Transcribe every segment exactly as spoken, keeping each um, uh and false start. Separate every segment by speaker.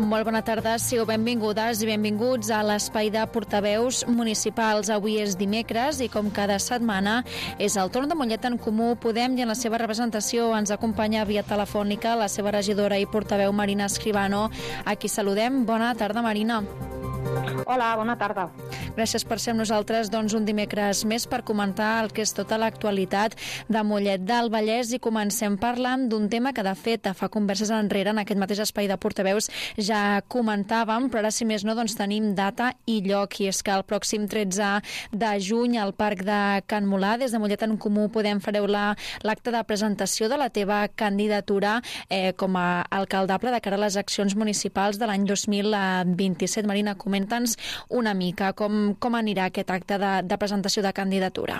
Speaker 1: Molt bona tarda, sigueu benvingudes i benvinguts a l'espai de portaveus municipals. Avui és dimecres i com cada setmana és el torn de Mollet en Comú Podem i en la seva representació ens acompanya via telefònica la seva regidora i portaveu Marina Escribano. A qui saludem. Bona tarda, Marina.
Speaker 2: Hola, bona tarda.
Speaker 1: Gràcies per ser amb nosaltres doncs, un dimecres més per comentar el que és tota l'actualitat de Mollet del Vallès i comencem parlant d'un tema que de fet fa converses enrere en aquest mateix espai de portaveus ja comentàvem, però ara si més no doncs tenim data i lloc i és que el pròxim tretze de juny al Parc de Can Molà, des de Mollet en Comú Podem fareu l'acte de presentació de la teva candidatura eh, com a alcaldable de cara a les accions municipals de l'any dos mil vint-i-set. Marina, comenta'ns una mica com com anirà aquest acte de, de presentació de candidatura.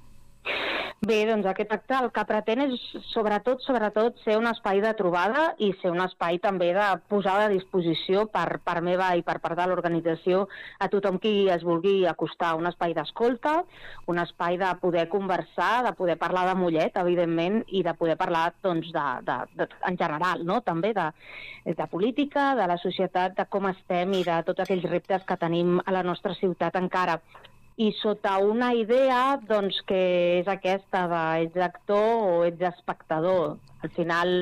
Speaker 2: Bé, doncs aquest acte el que pretén és sobretot, sobretot ser un espai de trobada i ser un espai també de posar a disposició per part meva i per part de l'organització a tothom qui es vulgui acostar. Un espai d'escolta, un espai de poder conversar, de poder parlar de Mollet, evidentment, i de poder parlar doncs, de, de, de, en general, no? També de, de política, de la societat, de com estem i de tots aquells reptes que tenim a la nostra ciutat encara. I sota una idea doncs, que és aquesta de ets actor o ets espectador. Al final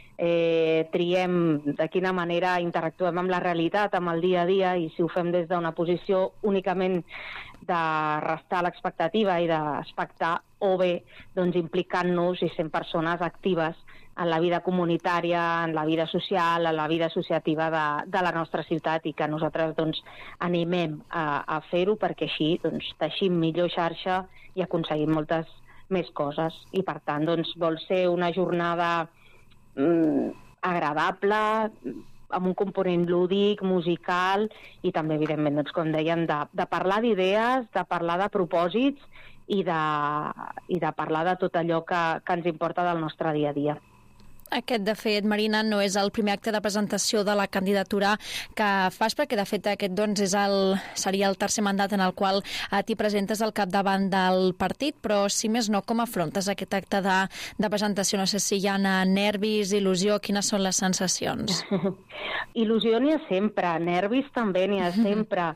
Speaker 2: eh, triem de quina manera interactuem amb la realitat, amb el dia a dia, i si ho fem des d'una posició únicament de restar l'expectativa i d'espectar, o bé doncs, implicant-nos i sent persones actives en la vida comunitària, en la vida social, en la vida associativa de, de la nostra ciutat i que nosaltres doncs, animem a, a fer-ho perquè així doncs, teixim millor xarxa i aconseguim moltes més coses. I per tant doncs, vol ser una jornada mm, agradable, amb un component lúdic, musical i també, evidentment, doncs, com dèiem, de, de parlar d'idees, de parlar de propòsits i de, i de parlar de tot allò que, que ens importa del nostre dia a dia.
Speaker 1: Aquest, de fet, Marina, no és el primer acte de presentació de la candidatura que fas, perquè, de fet, aquest doncs, és el, seria el tercer mandat en el qual a t'hi presentes al capdavant del partit, però, si més no, com afrontes aquest acte de, de presentació? No sé si hi ha nervis, il·lusió, quines són les sensacions?
Speaker 2: Il·lusió n'hi ha sempre, nervis també n'hi ha sempre,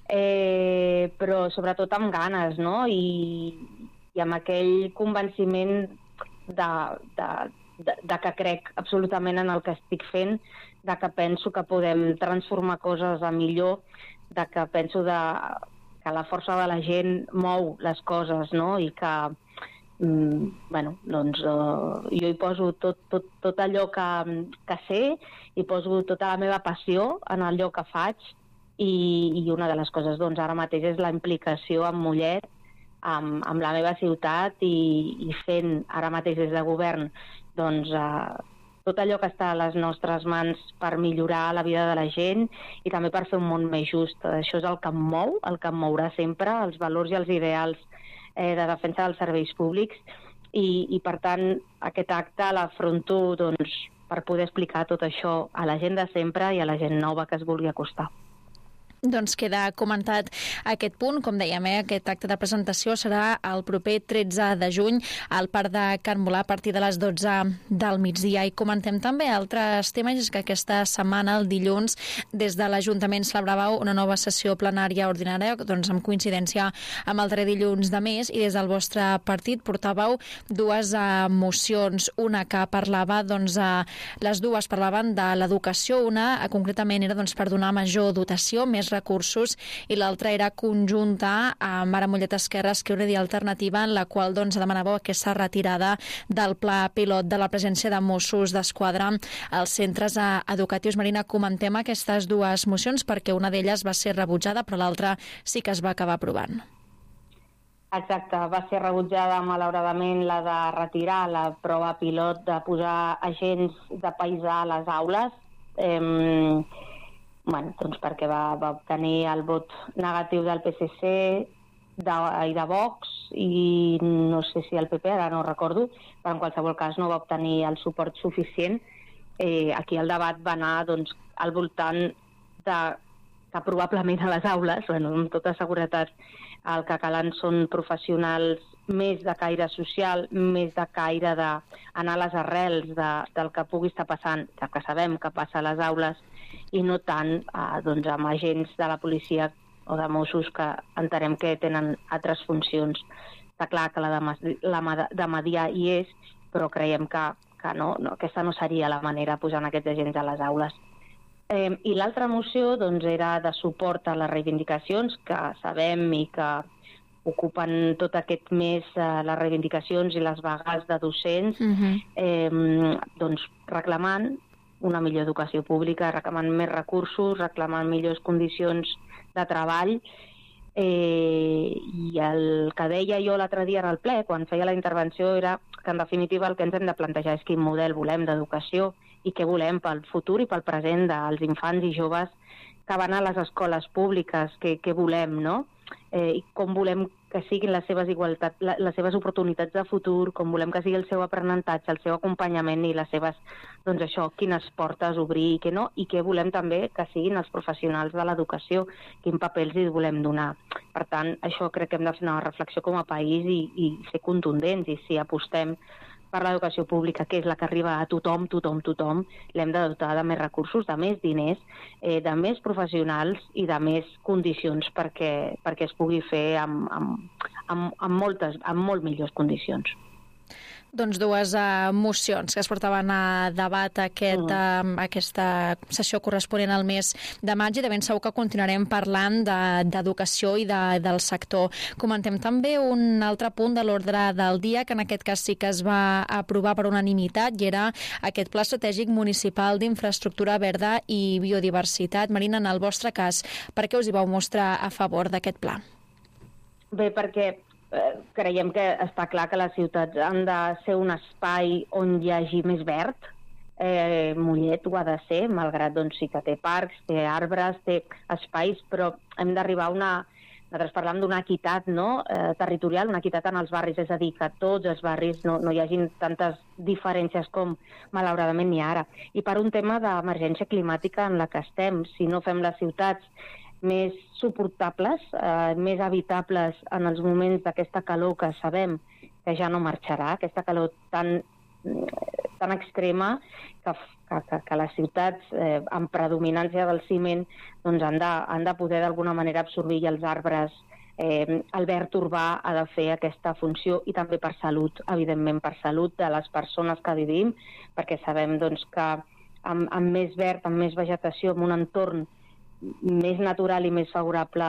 Speaker 2: eh, però sobretot amb ganes, no? I, i amb aquell convenciment de... de De, de que crec absolutament en el que estic fent, de que penso que podem transformar coses a millor, de que penso de, que la força de la gent mou les coses, no? I que mm, bueno, doncs, uh, jo hi poso tot, tot, tot allò que, que sé, i poso tota la meva passió en allò que faig, i, i una de les coses doncs, ara mateix és la implicació amb Mollet, amb, amb la meva ciutat, i, i fent ara mateix des de govern doncs, eh, tot allò que està a les nostres mans per millorar la vida de la gent i també per fer un món més just. Això és el que em mou, el que em mourà sempre, els valors i els ideals eh, de defensa dels serveis públics, i, i per tant aquest acte l'afronto doncs, per poder explicar tot això a la gent de sempre i a la gent nova que es vulgui acostar.
Speaker 1: Doncs queda comentat aquest punt. Com dèiem, eh, aquest acte de presentació serà el proper tretze de juny al Parc de Can Molà a partir de les dotze del migdia. I comentem també altres temes, és que aquesta setmana, el dilluns, des de l'Ajuntament celebràveu una nova sessió plenària ordinària, doncs amb coincidència amb el darrer dilluns de mes, i des del vostre partit portàveu dues eh, mocions. Una que parlava, doncs, eh, les dues parlaven de l'educació. Una, eh, concretament, era doncs, per donar major dotació, més recursos, i l'altra era conjunta amb Ara Mollet Esquerra, Esquerra i Alternativa, en la qual doncs, demanàveu aquesta retirada del pla pilot de la presència de Mossos d'Esquadra als centres educatius. Marina, comentem aquestes dues mocions perquè una d'elles va ser rebutjada, però l'altra sí que es va acabar aprovant.
Speaker 2: Exacte, va ser rebutjada malauradament la de retirar la prova pilot de posar agents de paisà a les aules, eh, bueno, doncs perquè va, va obtenir el vot negatiu del P S C de, i de Vox, i no sé si el P P, ara no recordo, però en qualsevol cas no va obtenir el suport suficient. Eh, aquí el debat va anar doncs, al voltant de que probablement a les aules, bueno, amb tota seguretat, el que calen són professionals més de caire social, més de caire d'anar a les arrels de, del que pugui estar passant, del que sabem que passa a les aules, i no tant eh, doncs, amb agents de la policia o de Mossos que entenem que tenen altres funcions. Està clar que la de, la de mediar hi és, però creiem que, que no, no, aquesta no seria la manera de posar aquests agents a les aules. Eh, I l'altra moció doncs, era de suport a les reivindicacions que sabem i que ocupen tot aquest mes eh, les reivindicacions i les vagues de docents, uh-huh. eh, doncs reclamant una millor educació pública, reclamant més recursos, reclamant millors condicions de treball. Eh, I el que deia jo l'altre dia en el ple, quan feia la intervenció, era que en definitiva el que ens hem de plantejar és quin model volem d'educació i què volem pel futur i pel present dels infants i joves que van a les escoles públiques, què, què volem, no? Eh, I com volem que siguin les seves igualtats, les seves oportunitats de futur, com volem que sigui el seu aprenentatge, el seu acompanyament i les seves, doncs això, quines portes obrir i què no, i què volem també que siguin els professionals de l'educació, quin paper els hi volem donar. Per tant, això crec que hem de fer una reflexió com a país i, i ser contundents, i si apostem per l'educació pública, que és la que arriba a tothom, tothom, tothom, l'hem de dotar de més recursos, de més diners, eh, de més professionals i de més condicions perquè, perquè es pugui fer amb, amb, amb, amb, moltes, amb molt millors condicions.
Speaker 1: Doncs dues uh, mocions que es portaven a debat aquest, uh, aquesta sessió corresponent al mes de maig, i de ben segur que continuarem parlant d'educació de, i de, del sector. Comentem també un altre punt de l'ordre del dia, que en aquest cas sí que es va aprovar per unanimitat, i era aquest Pla Estratègic Municipal d'Infraestructura Verda i Biodiversitat. Marina, en el vostre cas, per què us hi vau mostrar a favor d'aquest pla?
Speaker 2: Bé, perquè creiem que està clar que les ciutats han de ser un espai on hi hagi més verd. Eh, Mollet ho ha de ser, malgrat doncs, sí que té parcs, té arbres, té espais, però hem d'arribar a una... Nosaltres parlem d'una equitat, no? eh, territorial, una equitat en els barris, és a dir, que tots els barris no, no hi hagin tantes diferències com malauradament hi ha ara. I per un tema d'emergència climàtica en la que estem, si no fem les ciutats més suportables, eh, més habitables en els moments d'aquesta calor que sabem que ja no marxarà, aquesta calor tan, tan extrema que, que, que les ciutats eh, amb predominància del ciment doncs han, de, han de poder d'alguna manera absorbir, i els arbres, eh, el verd urbà ha de fer aquesta funció, i també per salut, evidentment per salut de les persones que vivim, perquè sabem doncs, que amb, amb més verd, amb més vegetació, amb un entorn més natural i més favorable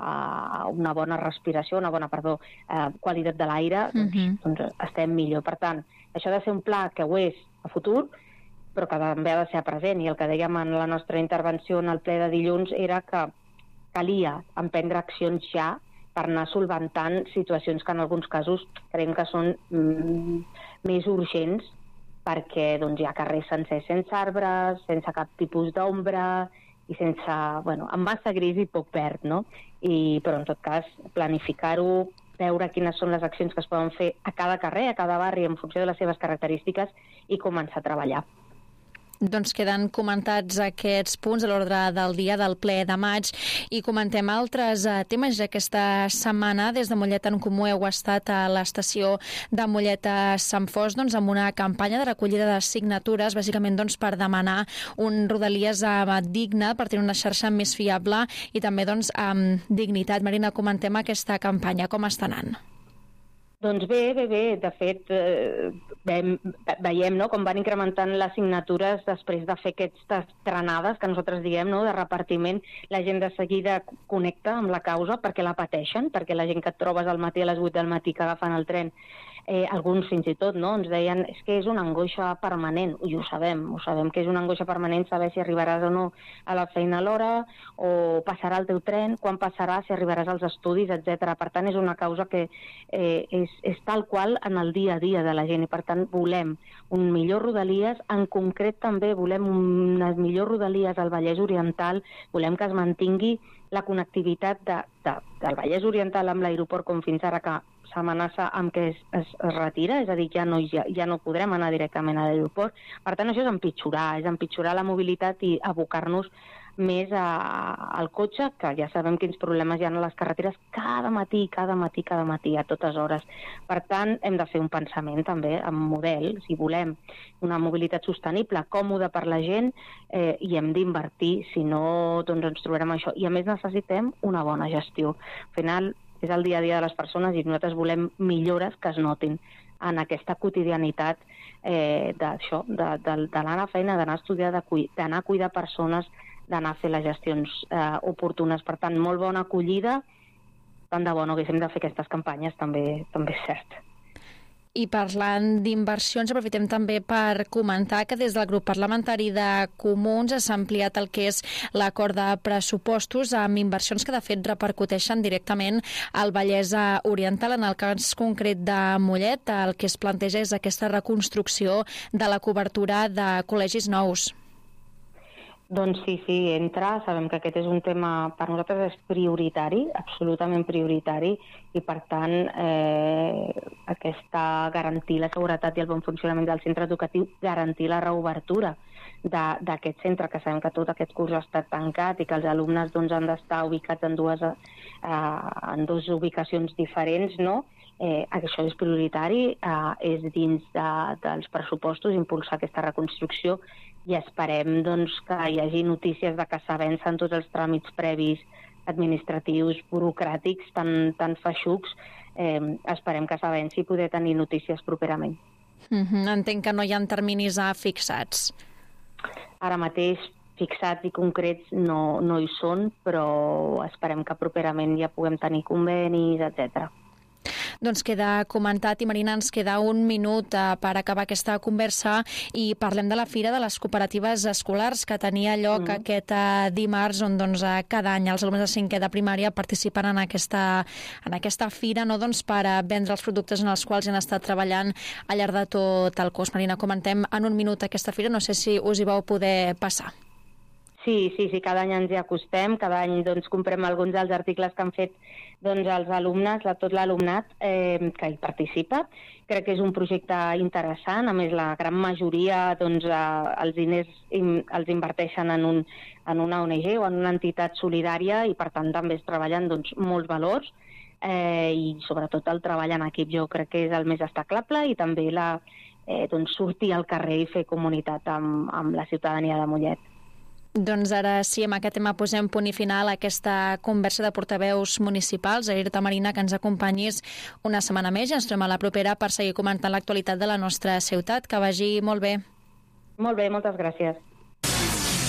Speaker 2: a una bona respiració, una bona, perdó, eh, qualitat de l'aire, doncs, uh-huh. doncs estem millor. Per tant, això ha de ser un pla que ho és a futur, però que també ha de ser a present, i el que dèiem en la nostra intervenció en el ple de dilluns era que calia emprendre accions ja per anar solventant situacions que en alguns casos creiem que són mm, més urgents, perquè doncs, hi ha carrers sencers sense arbres, sense cap tipus d'ombra, i sense, bueno, amb massa gris i poc verd, no? I, però en tot cas, planificar-ho, veure quines són les accions que es poden fer a cada carrer, a cada barri, en funció de les seves característiques, i començar a treballar.
Speaker 1: Doncs queden comentats aquests punts a l'ordre del dia del ple de maig, i comentem altres uh, temes. Aquesta setmana des de Mollet en Comú heu estat a l'estació de Mollet a Sant Fost, doncs, amb una campanya de recollida de signatures, bàsicament doncs, per demanar un Rodalies uh, digne, per tenir una xarxa més fiable i també doncs, amb dignitat. Marina, comentem aquesta campanya, com està anant?
Speaker 2: Doncs bé, bé, bé. De fet, eh, veiem, veiem no, com van incrementant les signatures després de fer aquestes trenades que nosaltres diem, no, de repartiment. La gent de seguida connecta amb la causa perquè la pateixen, perquè la gent que et trobes al matí a les vuit del matí que agafen el tren, eh, alguns fins i tot, no, ens deien és que és una angoixa permanent, i ho sabem, ho sabem que és una angoixa permanent saber si arribaràs o no a la feina a l'hora, o passarà el teu tren, quan passarà, si arribaràs als estudis, etcètera. Per tant, és una causa que eh, és, és tal qual en el dia a dia de la gent, i per tant volem un millor Rodalies, en concret també volem unes millors Rodalies al Vallès Oriental, volem que es mantingui la connectivitat de, de, del Vallès Oriental amb l'aeroport, com fins ara, que s'amenaça amb que es, es, es retira, és a dir, ja no, ja, ja no podrem anar directament a l'aeroport. Per tant, això és empitjorar, és empitjorar la mobilitat i abocar-nos més a, al cotxe, que ja sabem quins problemes hi ha a les carreteres cada matí, cada matí, cada matí, a totes hores. Per tant, hem de fer un pensament també en model, si volem una mobilitat sostenible, còmoda per la gent, eh, i hem d'invertir, si no, doncs ens trobarem això. I a més necessitem una bona gestió. Al final, és el dia a dia de les persones i nosaltres volem millores que es notin en aquesta quotidianitat eh, d'això, de, de, d'anar a la feina, d'anar a estudiar, d'anar a cuidar persones, d'anar a fer les gestions eh, oportunes. Per tant, molt bona acollida, tant de bo no haguéssim de fer aquestes campanyes, també, també és cert.
Speaker 1: I parlant d'inversions, aprofitem també per comentar que des del grup parlamentari de Comuns s'ha ampliat el que és l'acord de pressupostos amb inversions que de fet repercuteixen directament al Vallès Oriental. En el cas concret de Mollet, el que es planteja és aquesta reconstrucció de la cobertura de col·legis nous.
Speaker 2: Doncs sí, sí, entra. Sabem que aquest és un tema, per nosaltres és prioritari, absolutament prioritari, i per tant eh, aquesta garantir la seguretat i el bon funcionament del centre educatiu, garantir la reobertura d'aquest centre, que sabem que tot aquest curs ha estat tancat i que els alumnes doncs, han d'estar ubicats en dues, eh, en dues ubicacions diferents, no? Eh, això és prioritari, eh, és dins de, dels pressupostos impulsar aquesta reconstrucció, i esperem doncs, que hi hagi notícies de que s'avancen tots els tràmits previs administratius, burocràtics, tan, tan feixucs. Eh, esperem que s'avanci i poder tenir notícies properament.
Speaker 1: Mm-hmm. Entenc que no hi ha terminis fixats.
Speaker 2: Ara mateix fixats i concrets no, no hi són, però esperem que properament ja puguem tenir convenis, etcètera.
Speaker 1: Doncs queda comentat i, Marina, ens queda un minut eh, per acabar aquesta conversa i parlem de la Fira de les Cooperatives Escolars que tenia lloc mm. aquest eh, dimarts, on doncs, eh, cada any els alumnes de cinquè de primària participen en aquesta, en aquesta fira, no, doncs, per eh, vendre els productes en els quals han estat treballant al llarg de tot el curs. Marina, comentem en un minut aquesta fira, no sé si us hi vau poder passar.
Speaker 2: Sí, sí, sí, cada any ens hi acostem, cada any doncs, comprem alguns dels articles que han fet doncs, els alumnes, tot l'alumnat eh, que hi participa. Crec que és un projecte interessant, a més la gran majoria doncs, eh, els diners in, els inverteixen en, un, en una O N G o en una entitat solidària i per tant també es treballen doncs, molts valors eh, i sobretot el treball en equip jo crec que és el més destacable i també la, eh, doncs, sortir al carrer i fer comunitat amb, amb la ciutadania de Mollet.
Speaker 1: Doncs ara sí, amb aquest tema posem punt i final a aquesta conversa de portaveus municipals. Agrair-te, Marina, que ens acompanyis una setmana més i ens trobem a la propera per seguir comentant l'actualitat de la nostra ciutat. Que vagi molt bé.
Speaker 2: Molt bé, moltes gràcies.